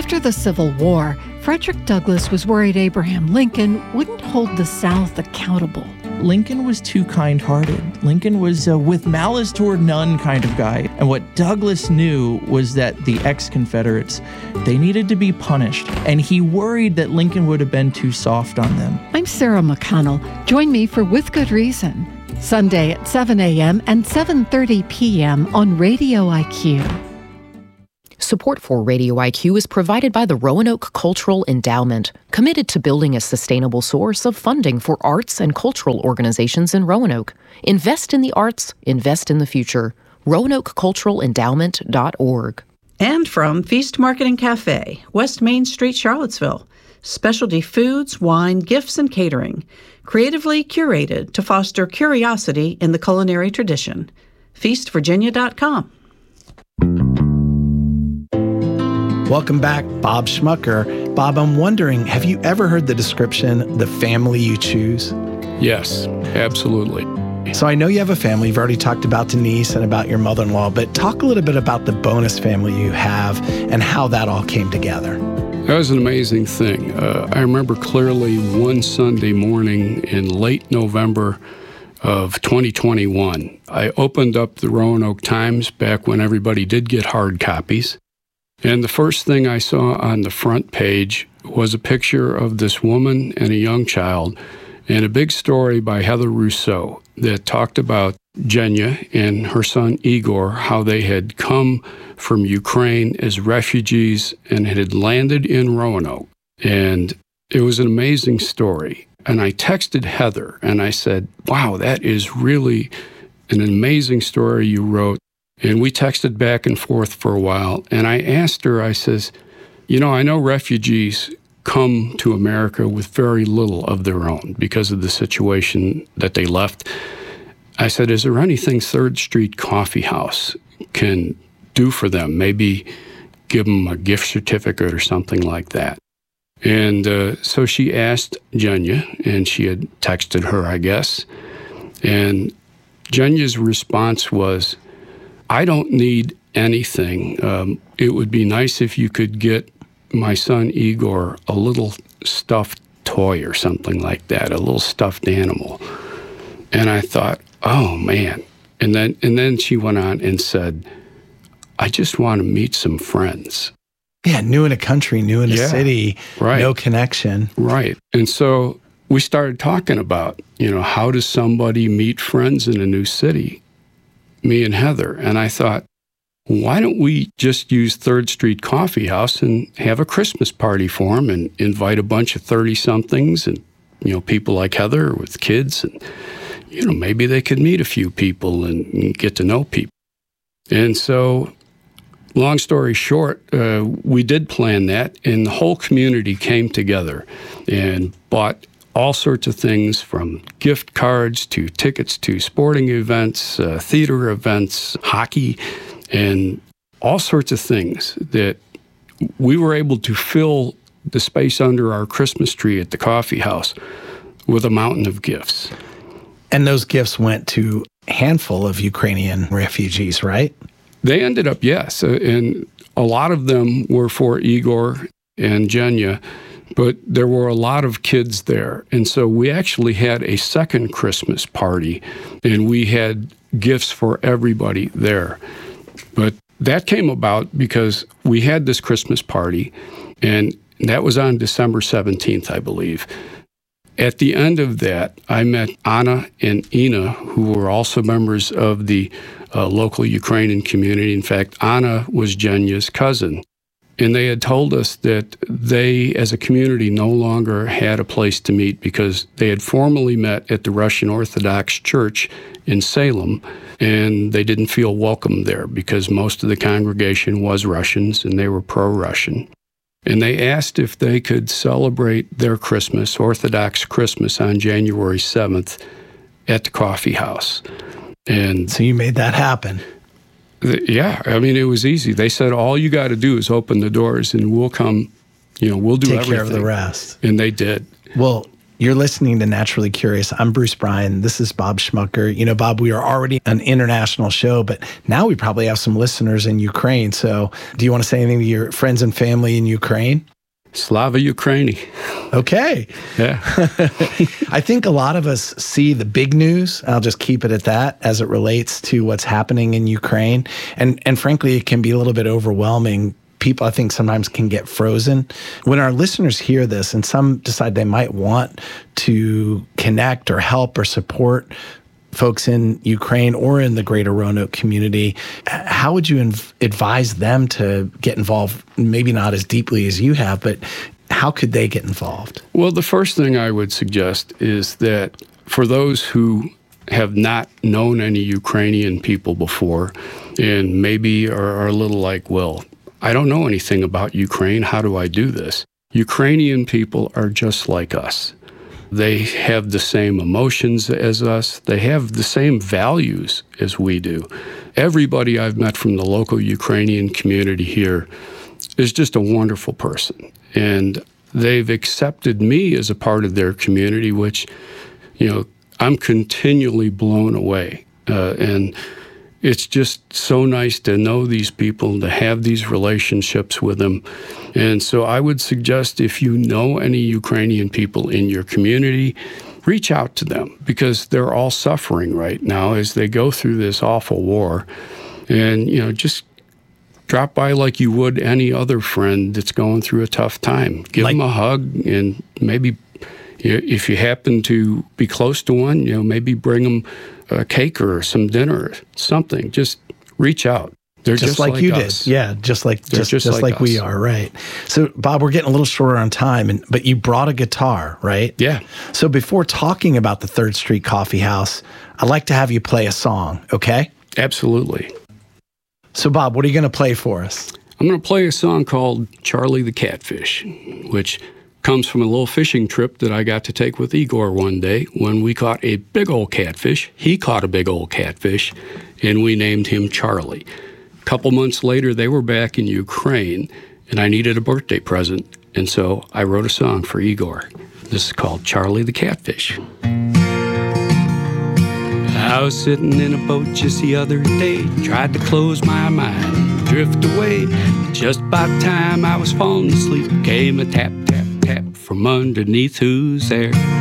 After the Civil War, Frederick Douglass was worried Abraham Lincoln wouldn't hold the South accountable. Lincoln was too kind-hearted. Lincoln was a with malice toward none kind of guy. And what Douglass knew was that the ex-Confederates, they needed to be punished. And he worried that Lincoln would have been too soft on them. I'm Sarah McConnell. Join me for With Good Reason, Sunday at 7 a.m. and 7:30 p.m. on Radio IQ. Support for Radio IQ is provided by the Roanoke Cultural Endowment, committed to building a sustainable source of funding for arts and cultural organizations in Roanoke. Invest in the arts, invest in the future. RoanokeCulturalEndowment.org. And from Feast Market and Cafe, West Main Street, Charlottesville. Specialty foods, wine, gifts, and catering. Creatively curated to foster curiosity in the culinary tradition. FeastVirginia.com. Welcome back, Bob Schmucker. Bob, I'm wondering, have you ever heard the description, the family you choose? Yes, absolutely. So I know you have a family. You've already talked about Denise and about your mother-in-law, but talk a little bit about the bonus family you have and how that all came together. That was an amazing thing. I remember clearly one Sunday morning in late November of 2021, I opened up the Roanoke Times back when everybody did get hard copies. And the first thing I saw on the front page was a picture of this woman and a young child and a big story by Heather Rousseau that talked about Genya and her son Igor, how they had come from Ukraine as refugees and had landed in Roanoke. And it was an amazing story. And I texted Heather and I said, wow, that is really an amazing story you wrote. And we texted back and forth for a while. And I asked her, I says, you know, I know refugees come to America with very little of their own because of the situation that they left. I said, is there anything 3rd Street Coffee House can do for them? Maybe give them a gift certificate or something like that. And so she asked Genya, and she had texted her, I guess. And Genya's response was, I don't need anything. It would be nice if you could get my son Igor a little stuffed toy or something like that, a little stuffed animal. And I thought, oh, man. And then she went on and said, I just want to meet some friends. Yeah, new in a country, new in a city, right. No connection. Right. And so we started talking about, you know, how does somebody meet friends in a new city? Me and Heather. And I thought, why don't we just use 3rd Street Coffee House and have a Christmas party for them and invite a bunch of 30-somethings and, you know, people like Heather with kids. And, you know, maybe they could meet a few people and get to know people. And so, long story short, we did plan that, and the whole community came together and bought all sorts of things from gift cards to tickets to sporting events, theater events, hockey, and all sorts of things that we were able to fill the space under our Christmas tree at the coffee house with a mountain of gifts. And those gifts went to a handful of Ukrainian refugees, right? They ended up, yes. And a lot of them were for Igor and Genya, but there were a lot of kids there. And so we actually had a second Christmas party, and we had gifts for everybody there. But that came about because we had this Christmas party, and that was on December 17th, I believe. At the end of that, I met Anna and Ina, who were also members of the local Ukrainian community. In fact, Anna was Genya's cousin. And they had told us that they, as a community, no longer had a place to meet because they had formally met at the Russian Orthodox Church in Salem, and they didn't feel welcome there because most of the congregation was Russians and they were pro-Russian. And they asked if they could celebrate their Christmas, Orthodox Christmas, on January 7th at the coffee house. And so you made that happen. Yeah, I mean, it was easy. They said, all you got to do is open the doors and we'll come, you know, we'll do Take everything. Care of the rest. And they did. Well, You're listening to Naturally Curious. I'm Bruce Bryan. This is Bob Schmucker. You know, Bob, we are already an international show, but now we probably have some listeners in Ukraine. So do you want to say anything to your friends and family in Ukraine? Slava Ukraini. Okay. Yeah. I think a lot of us see the big news. I'll just keep it at that as it relates to what's happening in Ukraine. And frankly, it can be a little bit overwhelming. People, I think, sometimes can get frozen. When our listeners hear this and some decide they might want to connect or help or support folks in Ukraine or in the greater Roanoke community, how would you advise them to get involved? Maybe not as deeply as you have, but how could they get involved? Well, the first thing I would suggest is that for those who have not known any Ukrainian people before and maybe are a little like, well, I don't know anything about Ukraine. How do I do this? Ukrainian people are just like us. They have the same emotions as us. They have the same values as we do. Everybody I've met from the local Ukrainian community here is just a wonderful person. And they've accepted me as a part of their community, which, you know, I'm continually blown away. And it's just so nice to know these people, to have these relationships with them. And so I would suggest if you know any Ukrainian people in your community, reach out to them because they're all suffering right now as they go through this awful war. And, you know, just drop by like you would any other friend that's going through a tough time. Give them a hug and maybe if you happen to be close to one, you know, maybe bring them a cake or some dinner, something. Just reach out. They're just like you us. did. Yeah, just like we are, right? So, Bob, we're getting a little shorter on time, but you brought a guitar, right? Yeah. So before talking about the 3rd Street Coffee House, I'd like to have you play a song, okay? Absolutely. So, Bob, what are you going to play for us? I'm going to play a song called Charlie the Catfish, which comes from a little fishing trip that I got to take with Igor one day when we caught a big old catfish. He caught a big old catfish, and we named him Charlie. A couple months later, they were back in Ukraine, and I needed a birthday present, and so I wrote a song for Igor. This is called Charlie the Catfish. I was sitting in a boat just the other day, tried to close my mind, drift away. Just by the time I was falling asleep, came a tap, tap, tap from underneath. Who's there?